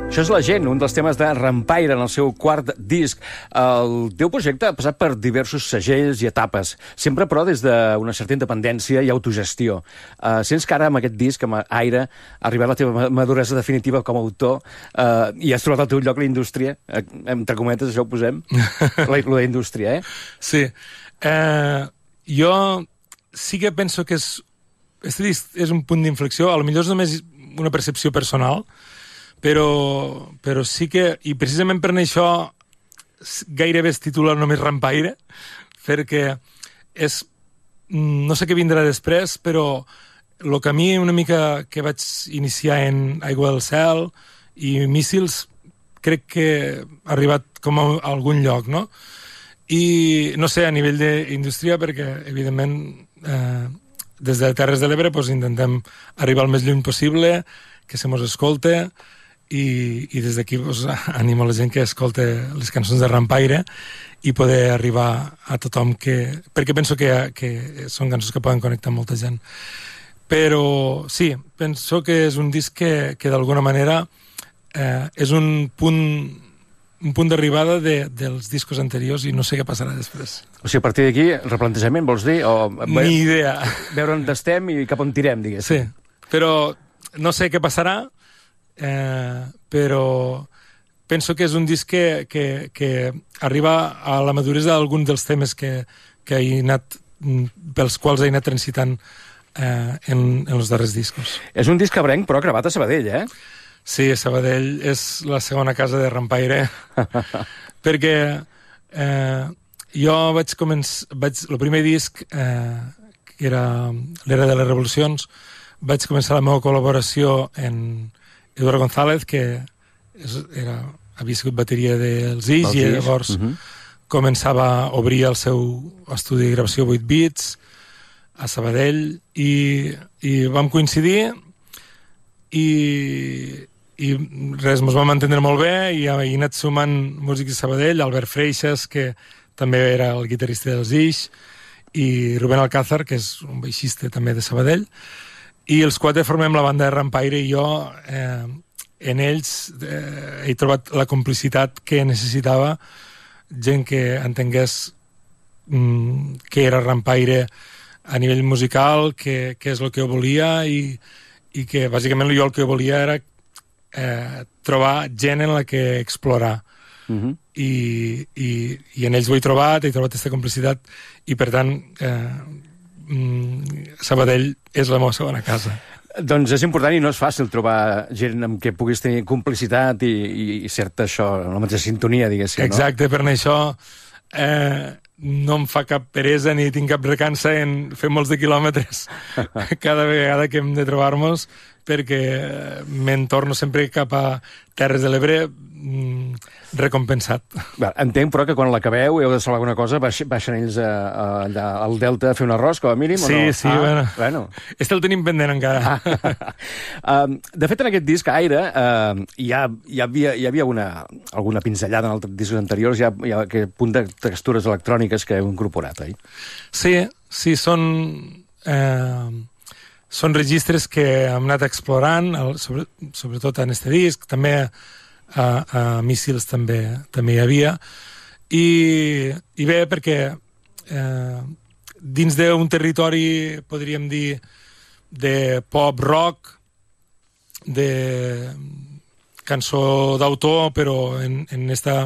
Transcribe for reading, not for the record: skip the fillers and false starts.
Això és La gent, un dels temes de Rampaire en el seu quart disc. El teu projecte ha passat per diversos segells i etapes, sempre però des d'una certa independència i autogestió. Sents que ara amb aquest disc, amb Aire, ha arribat la teva maduresa definitiva com a autor i has trobat el teu lloc a la indústria, entre cometes, això ho posem, la indústria, eh? Sí. Jo sí que penso que este disc és un punt d'inflexió, a lo millor és només una percepció personal, però sí que, i precisament per això gairebé es titula només Rampaire, perquè és, no sé què vindrà després, però el camí una mica que vaig iniciar en Aigua del Cel i Míssils crec que ha arribat com a algun lloc, no? I no sé, a nivell d'indústria, perquè evidentment des de Terres de l'Ebre pues, intentem arribar el més lluny possible, que se mos escolte, i des d'aquí pues, animo a la gent que escolta les cançons de Rampaire i poder arribar a tothom perquè penso que són cançons que poden connectar amb molta gent. Però sí, penso que és un disc que d'alguna manera és un punt d'arribada dels discos anteriors i no sé què passarà després. O sigui, a partir d'aquí, replantejament, vols dir? Ni idea. Veure on estem i cap on tirem, diguéssim. Sí, però no sé què passarà, però penso que és un disc que arriba a la maduresa d'alguns dels temes pels quals he anat transitant en els darrers discos. És un disc cabrenc, però gravat a Sabadell, eh? Sí, Sabadell és la segona casa de Rampaire, perquè jo vaig començar... El primer disc, que era l'Era de les Revolucions, vaig començar la meva col·laboració en Eduardo González, que havia sigut bateria dels Ix, i llavors començava a obrir el seu estudi de gravació 8 bits a Sabadell, i vam coincidir, i res, ens vam entendre molt bé, i he anat sumant músics de Sabadell, Albert Freixas, que també era el guitarrista dels Ix, i Rubén Alcázar, que és un baixista també de Sabadell, i els quatre formem la banda de Rampaire, i jo en ells he trobat la complicitat que necessitava, gent que entengués què era Rampaire a nivell musical, què és el que jo volia, i que bàsicament jo el que volia era trobar gent en la que explorar. I en ells ho he trobat aquesta complicitat, i per tant Sabadell és la meva segona casa. Doncs és important i no és fàcil trobar gent amb què puguis tenir complicitat i certa això, la mateixa sintonia, diguéssim. Exacte, per això no em fa cap peresa ni tinc cap recança en fer molts de quilòmetres cada vegada que hem de trobar-nos, perquè me'n torno sempre cap a Terres de l'Ebre recompensat. Entenc, però, que quan l'acabeu heu de salvar alguna cosa, baixen ells al Delta a fer un arròs, com a mínim, o no? Sí, bueno. Este el tenim pendent encara. De fet, en aquest disc, Aire, hi havia alguna pinzellada en els discos anteriors, hi ha aquest punt de textures electròniques que heu incorporat, oi? Sí, són registres que hem anat explorant, sobretot en este disc, també a Míssils també hi havia, i bé, perquè dins d'un territori, podríem dir, de pop rock, de cançó d'autor, però en esta